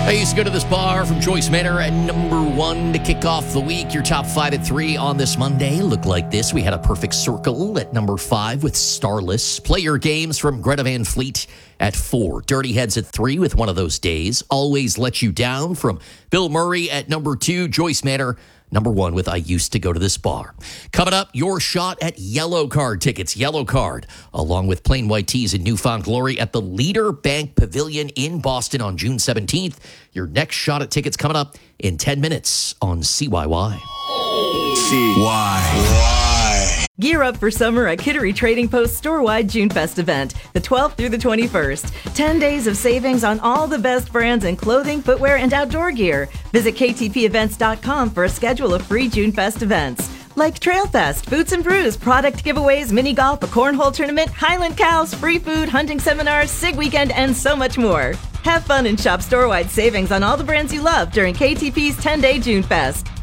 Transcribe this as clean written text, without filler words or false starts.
I used to go to this bar from Joyce Manor at number 1 to kick off the week. Your top 5 at 3 on this Monday look like this. We had a perfect circle at number 5 with Starless. Play Your Games from Greta Van Fleet at 4. Dirty Heads at 3 with One of Those Days. Always Let You Down from Bill Murray at number 2. Joyce Manor, number 1 with I Used to Go to This Bar. Coming up, your shot at Yellow Card tickets. Yellow Card, along with Plain White Tees and Newfound Glory at the Leader Bank Pavilion in Boston on June 17th. Your next shot at tickets coming up in 10 minutes on CYY. Why? Gear up for summer at Kittery Trading Post store-wide June Fest event, the 12th through the 21st. 10 days of savings on all the best brands in clothing, footwear, and outdoor gear. Visit ktpevents.com for a schedule of free June Fest events, like Trail Fest, Boots and Brews, product giveaways, mini golf, a cornhole tournament, Highland Cows, free food, hunting seminars, SIG weekend, and so much more. Have fun and shop store-wide savings on all the brands you love during KTP's 10-day June Fest.